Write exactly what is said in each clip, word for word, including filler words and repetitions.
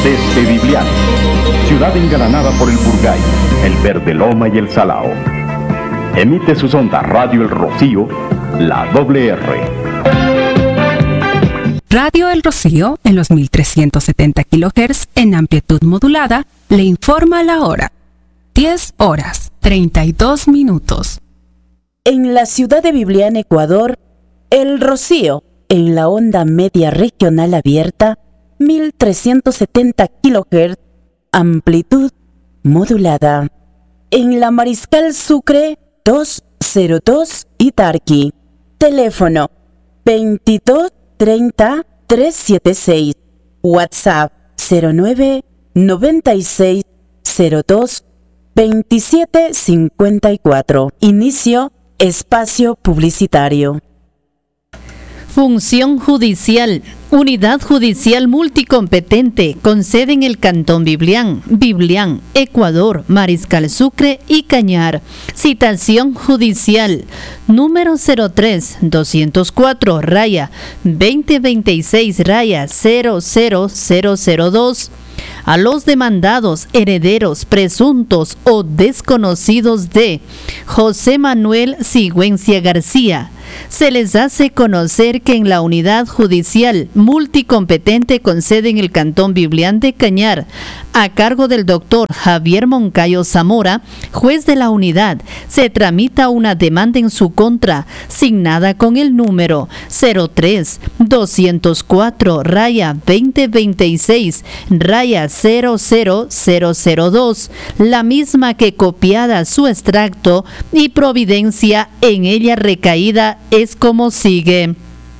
Desde Biblián, ciudad engalanada por el Burgay, el Verde Loma y el Salao. Emite sus ondas Radio El Rocío, la doble R. Radio El Rocío, en los mil trescientos setenta kilohertz en amplitud modulada, le informa la hora. diez horas, treinta y dos minutos. En la ciudad de Biblián, Ecuador, El Rocío, en la onda media regional abierta, mil trescientos setenta kilohertz, amplitud modulada. En la Mariscal Sucre, doscientos dos y Tarqui, teléfono veintidós treinta, trescientos setenta y seis, WhatsApp cero nueve noventa y seis cero dos veintisiete cincuenta y cuatro. Inicio espacio publicitario. Función judicial. Unidad judicial multicompetente con sede en el Cantón Biblián, Biblián, Ecuador, Mariscal Sucre y Cañar. Citación judicial número cero tres doscientos cuatro raya veinte veintiséis raya cero cero cero cero dos. A los demandados, herederos, presuntos o desconocidos de José Manuel Sigüencia García, se les hace conocer que en la unidad judicial multicompetente con sede en el Cantón Biblián de Cañar, a cargo del doctor Javier Moncayo Zamora, juez de la unidad, se tramita una demanda en su contra, signada con el número cero tres doscientos cuatro raya veinte veintiséis raya cero cero cero cero dos, la misma que copiada su extracto y providencia en ella recaída es como sigue.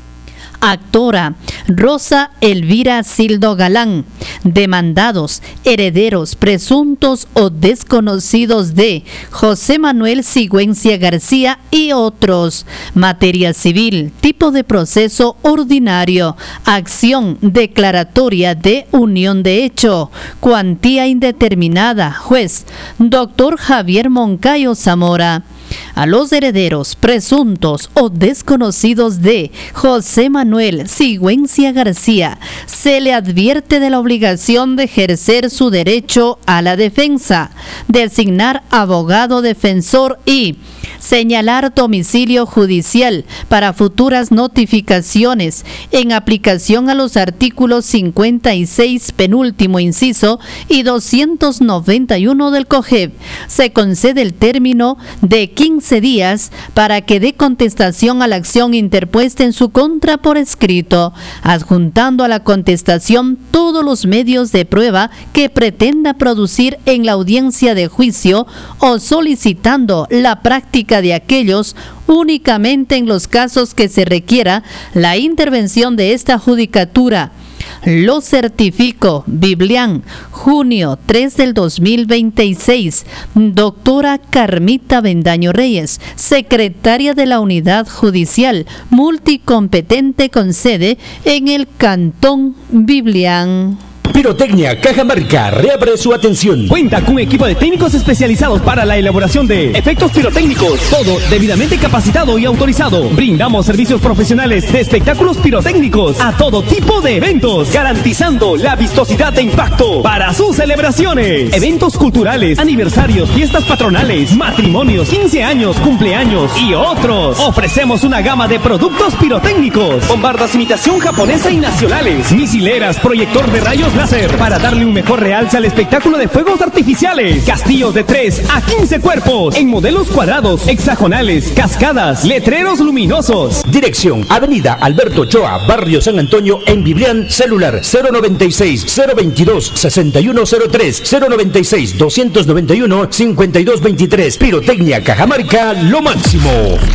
Actora Rosa Elvira Sildo Galán. Demandados, herederos, presuntos o desconocidos de José Manuel Sigüencia García y otros. Materia civil, tipo de proceso ordinario, acción declaratoria de unión de hecho, cuantía indeterminada. Juez, doctor Javier Moncayo Zamora. A los herederos, presuntos o desconocidos de José Manuel Sigüencia García se le advierte de la obligación de ejercer su derecho a la defensa, designar abogado defensor y señalar domicilio judicial para futuras notificaciones en aplicación a los artículos cincuenta y seis penúltimo inciso y doscientos noventa y uno del COGEB. Se concede el término de quince días para que dé contestación a la acción interpuesta en su contra por escrito, adjuntando a la contestación todos los medios de prueba que pretenda producir en la audiencia de juicio o solicitando la práctica de aquellos únicamente en los casos que se requiera la intervención de esta judicatura. Lo certifico. Biblián, junio tres del dos mil veintiséis. Doctora Carmita Bendaño Reyes, secretaria de la Unidad Judicial Multicompetente con sede en el Cantón Biblián. Pirotecnia Cajamarca reabre su atención. Cuenta con un equipo de técnicos especializados para la elaboración de efectos pirotécnicos. Todo debidamente capacitado y autorizado. Brindamos servicios profesionales de espectáculos pirotécnicos a todo tipo de eventos, garantizando la vistosidad de impacto para sus celebraciones. Eventos culturales, aniversarios, fiestas patronales, matrimonios, quince años, cumpleaños y otros. Ofrecemos una gama de productos pirotécnicos, bombardas imitación japonesa y nacionales, misileras, proyector de rayos láser para darle un mejor realce al espectáculo de fuegos artificiales, castillos de tres a quince cuerpos en modelos cuadrados, hexagonales, cascadas, letreros luminosos. Dirección Avenida Alberto Ochoa, Barrio San Antonio en Biblián. Celular cero noventa y seis, cero veintidós, sesenta y uno cero tres, cero noventa y seis, doscientos noventa y uno, cincuenta y dos veintitrés. Pirotecnia Cajamarca, lo máximo.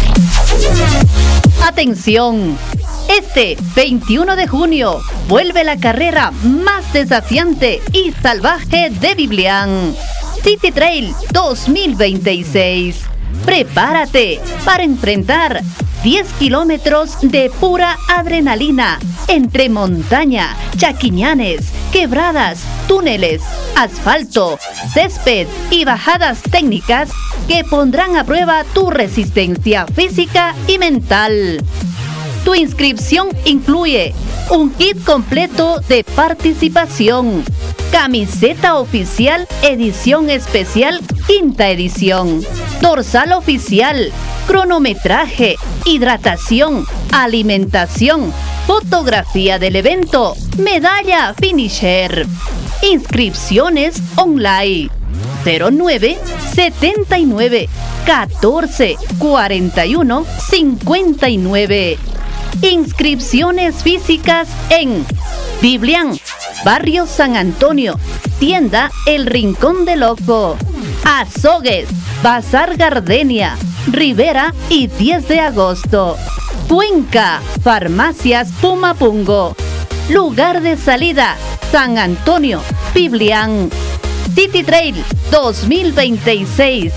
Atención. Este veintiuno de junio vuelve la carrera más desafiante y salvaje de Biblián, City Trail dos mil veintiséis. Prepárate para enfrentar diez kilómetros de pura adrenalina entre montaña, chaquiñanes, quebradas, túneles, asfalto, césped y bajadas técnicas que pondrán a prueba tu resistencia física y mental. Tu inscripción incluye un kit completo de participación, Camiseta oficial, edición especial, quinta edición. Dorsal oficial, cronometraje, hidratación, alimentación, fotografía del evento, medalla finisher. Inscripciones online. cero nueve setenta y nueve catorce cuarenta y uno cincuenta y nueve. Inscripciones físicas en Biblián, Barrio San Antonio, Tienda El Rincón del Ojo, Azogues, Bazar Gardenia, Rivera y diez de agosto. Cuenca, Farmacias Pumapungo. Lugar de salida, San Antonio, Biblián. City Trail dos mil veintiséis.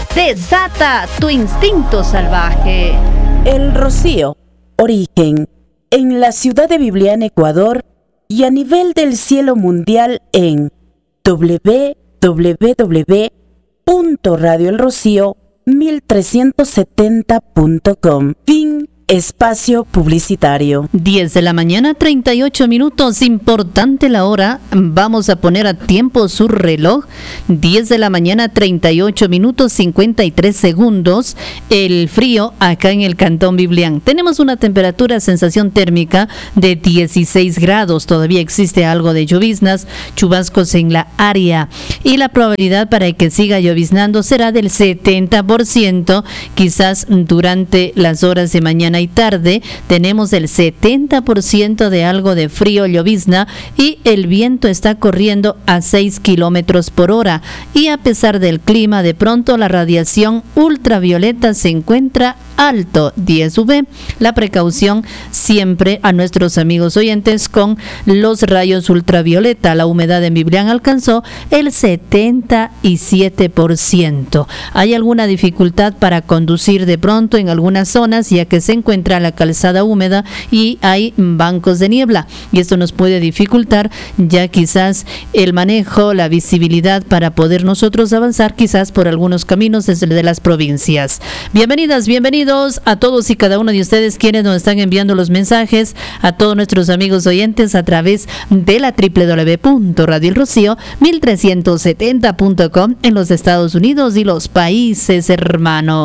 Desata tu instinto salvaje. El Rocío, origen en la ciudad de Biblián, Ecuador, y a nivel del cielo mundial en doble u doble u doble u punto radio el rocío mil trescientos setenta punto com. Fin espacio publicitario. diez de la mañana, treinta y ocho minutos. Importante la hora. Vamos a poner a tiempo su reloj. diez de la mañana, treinta y ocho minutos, cincuenta y tres segundos. El frío acá en el Cantón Biblián. Tenemos una temperatura, sensación térmica de dieciséis grados. Todavía existe algo de lloviznas, chubascos en la área. Y la probabilidad para que siga lloviznando será del setenta por ciento. Quizás durante las horas de mañana y tarde tenemos el setenta por ciento de algo de frío, llovizna, y el viento está corriendo a seis kilómetros por hora. Y a pesar del clima, de pronto la radiación ultravioleta se encuentra alto, diez U V. La precaución siempre a nuestros amigos oyentes con los rayos ultravioleta. La humedad en Biblián alcanzó el setenta y siete por ciento. Hay alguna dificultad para conducir de pronto en algunas zonas, ya que se encuentra la calzada húmeda y hay bancos de niebla, y esto nos puede dificultar ya quizás el manejo, la visibilidad para poder nosotros avanzar quizás por algunos caminos desde de las provincias. Bienvenidas, bienvenidos a todos y cada uno de ustedes quienes nos están enviando los mensajes, a todos nuestros amigos oyentes a través de la doble u doble u doble u punto radio el rocío mil trescientos setenta punto com en los Estados Unidos y los países hermanos.